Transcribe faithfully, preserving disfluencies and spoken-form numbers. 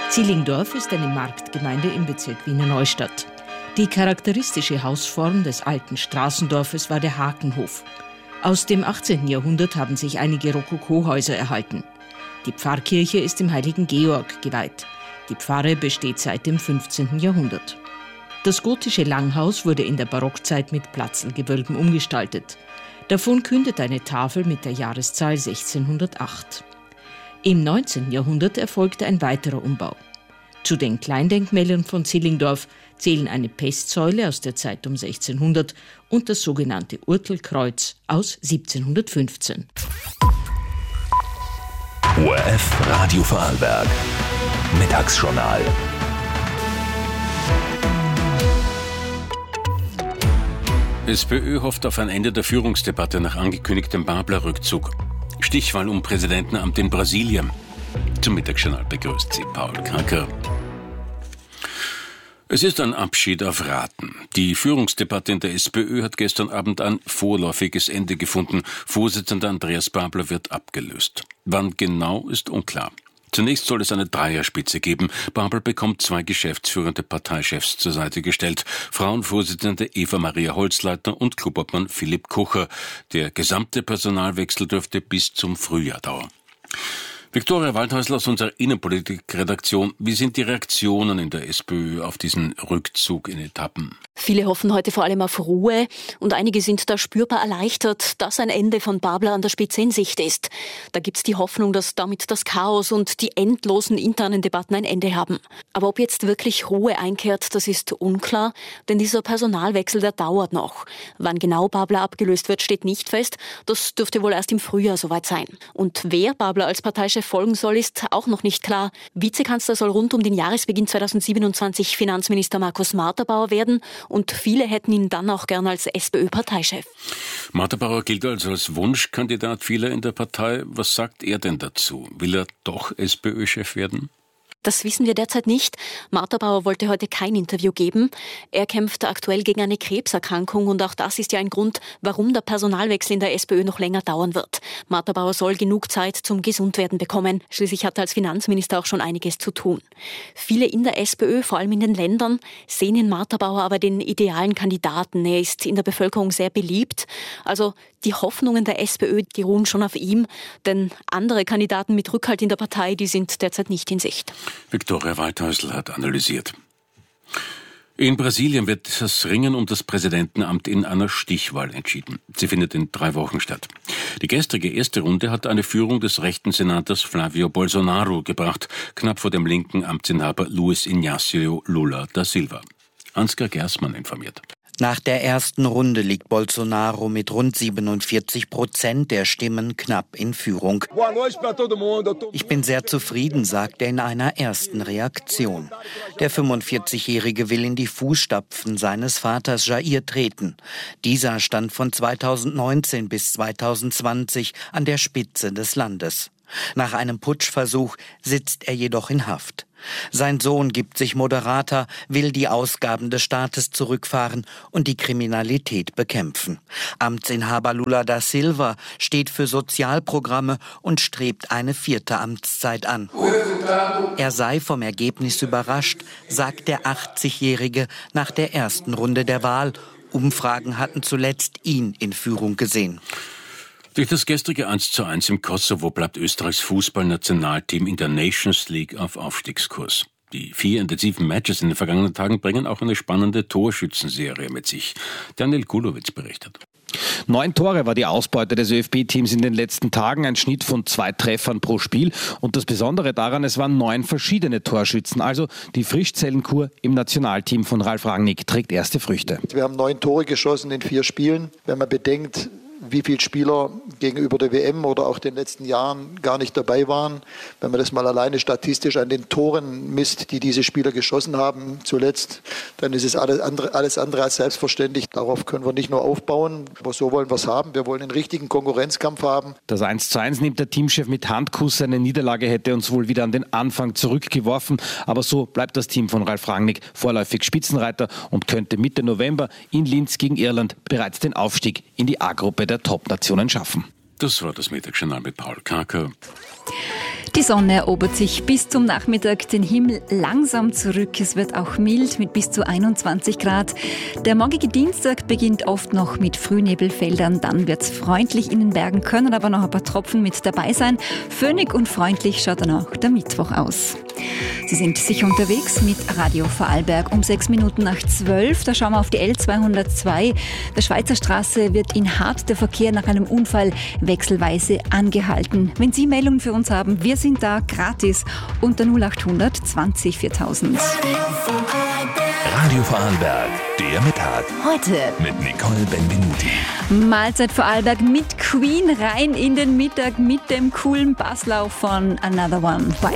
Zillingdorf ist eine Marktgemeinde im Bezirk Wiener Neustadt. Die charakteristische Hausform des alten Straßendorfes war der Hakenhof. Aus dem achtzehnten Jahrhundert haben sich einige Rokokohäuser erhalten. Die Pfarrkirche ist dem heiligen Georg geweiht. Die Pfarre besteht seit dem fünfzehnten Jahrhundert. Das gotische Langhaus wurde in der Barockzeit mit Platzlgewölben umgestaltet. Davon kündet eine Tafel mit der Jahreszahl sechzehnhundertacht. Im neunzehnten Jahrhundert erfolgte ein weiterer Umbau. Zu den Kleindenkmälern von Zillingdorf zählen eine Pestsäule aus der Zeit um sechzehnhundert und das sogenannte Urtelkreuz aus siebzehnhundertfünfzehn. O R F Radio Vorarlberg. Mittagsjournal. SPÖ hofft auf ein Ende der Führungsdebatte nach angekündigtem Babler-Rückzug. Stichwahl um Präsidentenamt in Brasilien. Zum Mittagsjournal begrüßt Sie Paul Kacker. Es ist ein Abschied auf Raten. Die Führungsdebatte in der SPÖ hat gestern Abend ein vorläufiges Ende gefunden. Vorsitzender Andreas Babler wird abgelöst. Wann genau, ist unklar. Zunächst soll es eine Dreierspitze geben. Babler bekommt zwei geschäftsführende Parteichefs zur Seite gestellt. Frauenvorsitzende Eva-Maria Holzleitner und Klubobmann Philipp Kocher. Der gesamte Personalwechsel dürfte bis zum Frühjahr dauern. Viktoria Waldhäusl aus unserer Innenpolitik-Redaktion. Wie sind die Reaktionen in der SPÖ auf diesen Rückzug in Etappen? Viele hoffen heute vor allem auf Ruhe und einige sind da spürbar erleichtert, dass ein Ende von Babler an der Spitze in Sicht ist. Da gibt's die Hoffnung, dass damit das Chaos und die endlosen internen Debatten ein Ende haben. Aber ob jetzt wirklich Ruhe einkehrt, das ist unklar, denn dieser Personalwechsel, der dauert noch. Wann genau Babler abgelöst wird, steht nicht fest. Das dürfte wohl erst im Frühjahr soweit sein. Und wer Babler als Parteichef folgen soll, ist auch noch nicht klar. Vizekanzler soll rund um den Jahresbeginn zweitausendsiebenundzwanzig Finanzminister Markus Marterbauer werden und viele hätten ihn dann auch gern als SPÖ-Parteichef. Marterbauer gilt also als Wunschkandidat vieler in der Partei. Was sagt er denn dazu? Will er doch SPÖ-Chef werden? Das wissen wir derzeit nicht. Marterbauer wollte heute kein Interview geben. Er kämpft aktuell gegen eine Krebserkrankung und auch das ist ja ein Grund, warum der Personalwechsel in der SPÖ noch länger dauern wird. Marterbauer soll genug Zeit zum Gesundwerden bekommen. Schließlich hat er als Finanzminister auch schon einiges zu tun. Viele in der SPÖ, vor allem in den Ländern, sehen in Marterbauer aber den idealen Kandidaten. Er ist in der Bevölkerung sehr beliebt. Also die Hoffnungen der SPÖ, die ruhen schon auf ihm, denn andere Kandidaten mit Rückhalt in der Partei, die sind derzeit nicht in Sicht. Viktoria Waldhäusl hat analysiert. In Brasilien wird das Ringen um das Präsidentenamt in einer Stichwahl entschieden. Sie findet in drei Wochen statt. Die gestrige erste Runde hat eine Führung des rechten Senators Flávio Bolsonaro gebracht, knapp vor dem linken Amtsinhaber Luiz Inácio Lula da Silva. Ansgar Gersmann informiert. Nach der ersten Runde liegt Bolsonaro mit rund siebenundvierzig Prozent der Stimmen knapp in Führung. Ich bin sehr zufrieden, sagt er in einer ersten Reaktion. Der fünfundvierzigjährige will in die Fußstapfen seines Vaters Jair treten. Dieser stand von zweitausendneunzehn bis zweitausendzwanzig an der Spitze des Landes. Nach einem Putschversuch sitzt er jedoch in Haft. Sein Sohn gibt sich moderater, will die Ausgaben des Staates zurückfahren und die Kriminalität bekämpfen. Amtsinhaber Lula da Silva steht für Sozialprogramme und strebt eine vierte Amtszeit an. Er sei vom Ergebnis überrascht, sagt der achtzigjährige nach der ersten Runde der Wahl. Umfragen hatten zuletzt ihn in Führung gesehen. Durch das gestrige eins zu eins im Kosovo bleibt Österreichs Fußballnationalteam in der Nations League auf Aufstiegskurs. Die vier intensiven Matches in den vergangenen Tagen bringen auch eine spannende Torschützenserie mit sich. Daniel Gulowitz berichtet. Neun Tore war die Ausbeute des ÖFB-Teams in den letzten Tagen, ein Schnitt von zwei Treffern pro Spiel. Und das Besondere daran, es waren neun verschiedene Torschützen. Also die Frischzellenkur im Nationalteam von Ralf Rangnick trägt erste Früchte. Wir haben neun Tore geschossen in vier Spielen. Wenn man bedenkt, wie viele Spieler gegenüber der W M oder auch den letzten Jahren gar nicht dabei waren. Wenn man das mal alleine statistisch an den Toren misst, die diese Spieler geschossen haben zuletzt, dann ist es alles andere, alles andere als selbstverständlich. Darauf können wir nicht nur aufbauen, aber so wollen wir es haben. Wir wollen einen richtigen Konkurrenzkampf haben. Das eins zu eins nimmt der Teamchef mit Handkuss. Seine Niederlage hätte uns wohl wieder an den Anfang zurückgeworfen. Aber so bleibt das Team von Ralf Rangnick vorläufig Spitzenreiter und könnte Mitte November in Linz gegen Irland bereits den Aufstieg in die A-Gruppe der Top-Nationen schaffen. Das war das Mittagsjournal mit Paul Kacker. Die Sonne erobert sich bis zum Nachmittag den Himmel langsam zurück. Es wird auch mild mit bis zu einundzwanzig Grad. Der morgige Dienstag beginnt oft noch mit Frühnebelfeldern. Dann wird es freundlich in den Bergen, können aber noch ein paar Tropfen mit dabei sein. Föhnig und freundlich schaut dann auch der Mittwoch aus. Sie sind sicher unterwegs mit Radio Vorarlberg um sechs Minuten nach zwölf. Da schauen wir auf die L zweihundertzwei. Der Schweizer Straße wird in Hart der Verkehr nach einem Unfall wechselweise angehalten. Wenn Sie Meldungen für uns haben, wir sind da gratis unter null achthundert zwanzig viertausend. Radio Vorarlberg, der Mittag. Heute mit Nicole Benvenuti. Mahlzeit Vorarlberg mit Queen rein in den Mittag mit dem coolen Basslauf von Another One. Bye.